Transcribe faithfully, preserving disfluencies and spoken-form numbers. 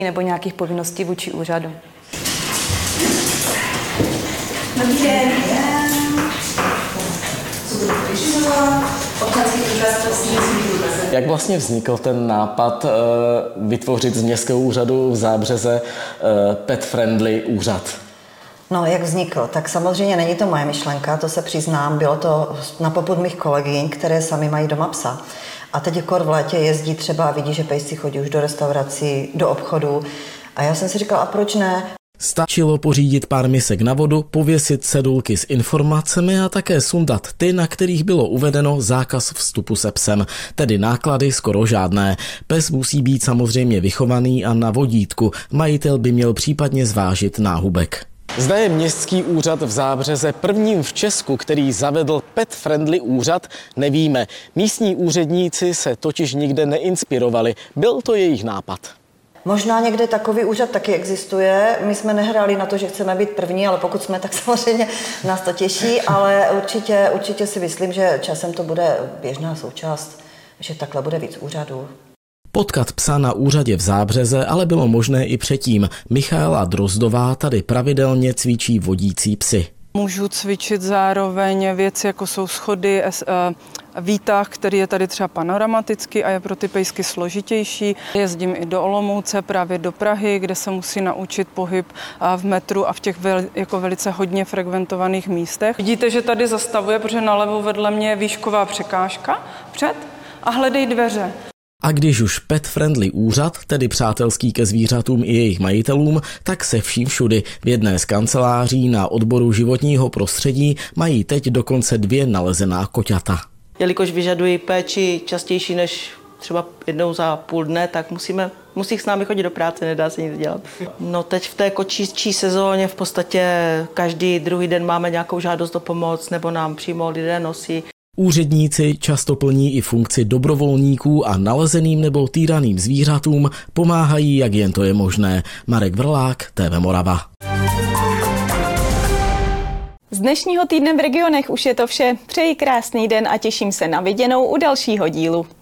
nebo nějakých povinností vůči úřadu. Dobrý den. Jak vlastně vznikl ten nápad uh, vytvořit z městského úřadu v Zábřeze uh, pet-friendly úřad? No, jak vznikl? Tak samozřejmě není to moje myšlenka, to se přiznám, bylo to na popud mých kolegyň, které sami mají doma psa. A teď jako v létě jezdí třeba a vidí, že pejsci chodí už do restaurací, do obchodu. A já jsem si říkala, a proč ne? Stačilo pořídit pár misek na vodu, pověsit cedulky s informacemi a také sundat ty, na kterých bylo uvedeno zákaz vstupu se psem, tedy náklady skoro žádné. Pes musí být samozřejmě vychovaný a na vodítku. Majitel by měl případně zvážit náhubek. Zde je městský úřad v Zábřeze, prvním v Česku, který zavedl pet-friendly úřad, nevíme. Místní úředníci se totiž nikde neinspirovali. Byl to jejich nápad. Možná někde takový úřad taky existuje. My jsme nehráli na to, že chceme být první, ale pokud jsme, tak samozřejmě nás to těší, ale určitě, určitě si myslím, že časem to bude běžná součást, že takhle bude víc úřadů. Potkat psa na úřadě v Zábřeze ale bylo možné i předtím. Michaela Drozdová tady pravidelně cvičí vodící psy. Můžu cvičit zároveň věci, jako jsou schody, výtah, který je tady třeba panoramatický a je pro ty pejsky složitější. Jezdím i do Olomouce, právě do Prahy, kde se musí naučit pohyb v metru a v těch vel, jako velice hodně frekventovaných místech. Vidíte, že tady zastavuje, protože nalevo vedle mě je výšková překážka před a hledej dveře. A když už pet-friendly úřad, tedy přátelský ke zvířatům i jejich majitelům, tak se vším všudy. V jedné z kanceláří na odboru životního prostředí mají teď dokonce dvě nalezená koťata. Jelikož vyžadují péči častější než třeba jednou za půl dne, tak musíme, musí s námi chodit do práce, nedá se nic dělat. No teď v té kočičí sezóně v podstatě každý druhý den máme nějakou žádost o pomoc nebo nám přímo lidé nosí. Úředníci často plní i funkci dobrovolníků a nalezeným nebo týraným zvířatům pomáhají, jak jen to je možné. Marek Vrlák, T V Morava. Z dnešního týdne v regionech už je to vše. Přeji krásný den a těším se na viděnou u dalšího dílu.